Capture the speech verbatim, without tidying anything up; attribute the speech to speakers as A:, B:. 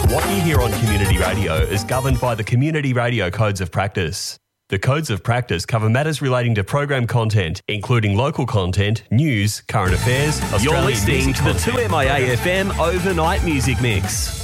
A: What you hear on community radio is governed by the Community Radio Codes of Practice. The Codes of Practice cover matters relating to program content, including local content, news, current affairs, Australian
B: You're listening
A: music
B: to the
A: content.
B: two M I A F M Overnight Music Mix.